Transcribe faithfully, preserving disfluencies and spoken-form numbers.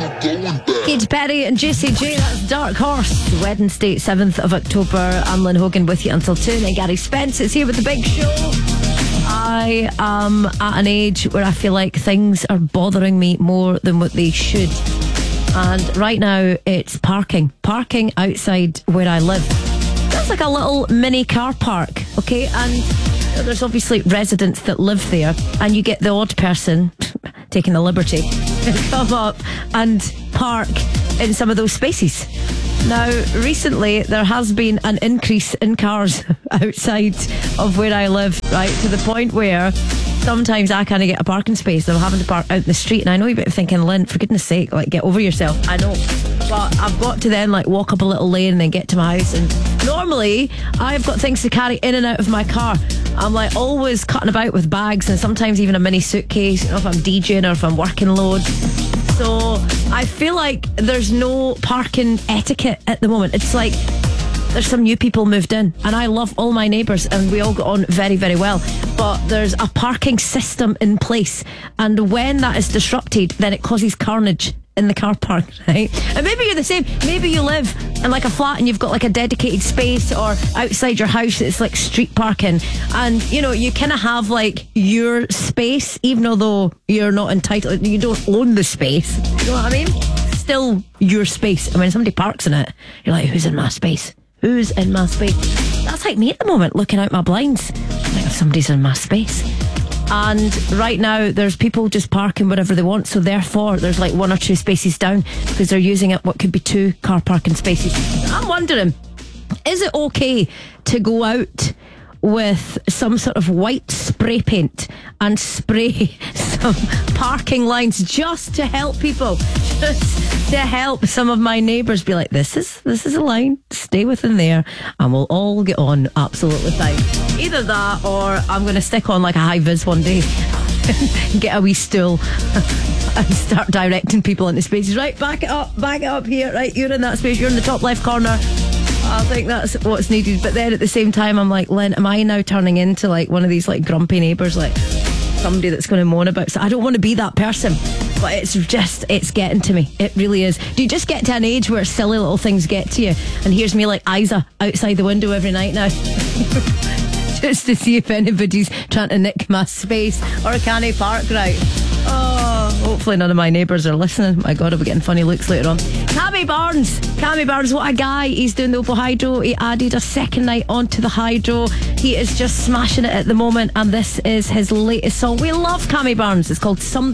Katy Perry and Juicy J, that's Dark Horse. Wednesday, seventh of October. I'm Lynn Hogan with you until two. And Gary Spence is here with the big show. I am at an age where I feel like things are bothering me more than what they should. And right now it's parking. Parking outside where I live. That's like a little mini car park, okay? And there's obviously residents that live there, and you get the odd person taking the liberty to come up and park in some of those spaces. Now, recently there has been an increase in cars outside of where I live, right, to the point where sometimes I can't get a parking space. I'm having to park out in the street, and I know you're thinking, Lynn, for goodness sake, like, get over yourself. I know, but I've got to then like walk up a little lane and then get to my house. And normally I've got things to carry in and out of my car. I'm like always cutting about with bags, and sometimes even a mini suitcase, you know, if I'm DJing or if I'm working loads. So I feel like there's no parking etiquette at the moment. It's like there's some new people moved in, and I love all my neighbours and we all get on very, very well, but there's a parking system in place, and when that is disrupted, then it causes carnage in the car park, right? And maybe you're the same. Maybe you live in like a flat and you've got like a dedicated space, or outside your house it's like street parking, and you know, you kind of have like your space, even although you're not entitled, you don't own the space, you know what I mean? Still your space. And when somebody parks in it, you're like, who's in my space? Who's in my space? That's like me at the moment, looking out my blinds. I'm like, if somebody's in my space. And right now there's people just parking wherever they want, so therefore there's like one or two spaces down because they're using it what could be two car parking spaces. I'm wondering, is it okay to go out with some sort of white spray paint and spray some parking lines just to help people, just to help some of my neighbours be like, this is this is a line, stay within there and we'll all get on absolutely fine. Either that, or I'm going to stick on like a high vis one day, get a wee stool and start directing people into spaces. Right, back it up, back it up here. Right, you're in that space, you're in the top left corner. I think that's what's needed. But then at the same time, I'm like, Lynn, am I now turning into like one of these like grumpy neighbours, like somebody that's going to moan about? So I don't want to be that person, but it's just, it's getting to me. It really is. Do you just get to an age where silly little things get to you? And here's me like Isa outside the window every night now. Just to see if anybody's trying to nick my space, or can I park right? Oh, hopefully none of my neighbours are listening. My God, I'll be getting funny looks later on. Cammy Barnes, Cammy Barnes, what a guy. He's doing the Opal Hydro. He added a second night onto the Hydro. He is just smashing it at the moment, and this is his latest song. We love Cammy Barnes. It's called Something